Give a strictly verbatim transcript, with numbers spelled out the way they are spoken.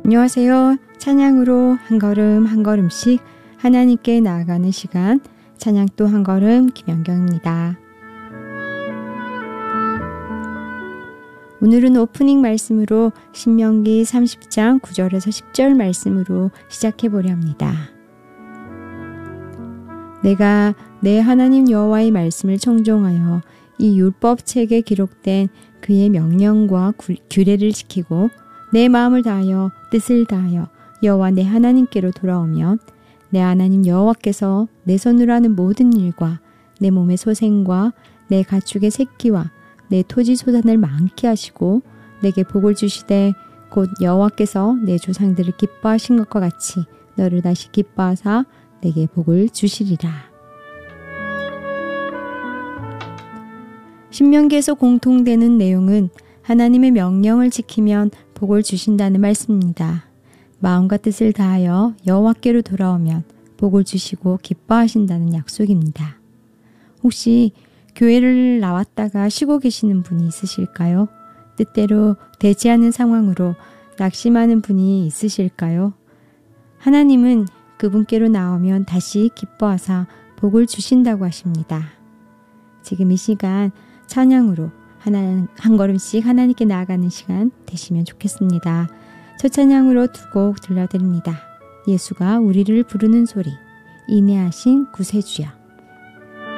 안녕하세요. 찬양으로 한 걸음 한 걸음씩 하나님께 나아가는 시간, 찬양 또 한 걸음 김연경입니다. 오늘은 오프닝 말씀으로 신명기 삼십 장 구 절에서 십 절 말씀으로 시작해 보려 합니다. 내가 내 하나님 여호와의 말씀을 청종하여 이 율법책에 기록된 그의 명령과 규례를 지키고 내 마음을 다하여 뜻을 다하여 여호와 내 하나님께로 돌아오면 내 하나님 여호와께서 내 손으로 하는 모든 일과 내 몸의 소생과 내 가축의 새끼와 내 토지 소산을 많게 하시고 내게 복을 주시되 곧 여호와께서 내 조상들을 기뻐하신 것과 같이 너를 다시 기뻐하사 내게 복을 주시리라. 신명기에서 공통되는 내용은 하나님의 명령을 지키면 복을 주신다는 말씀입니다. 마음과 뜻을 다하여 여호와께로 돌아오면 복을 주시고 기뻐하신다는 약속입니다. 혹시 교회를 나왔다가 쉬고 계시는 분이 있으실까요? 뜻대로 되지 않는 상황으로 낙심하는 분이 있으실까요? 하나님은 그분께로 나오면 다시 기뻐하사 복을 주신다고 하십니다. 지금 이 시간 찬양으로 하나, 한 걸음씩 하나님께 나아가는 시간 되시면 좋겠습니다. 첫 찬양으로 두 곡 들려드립니다. 예수가 우리를 부르는 소리, 인내하신 구세주여.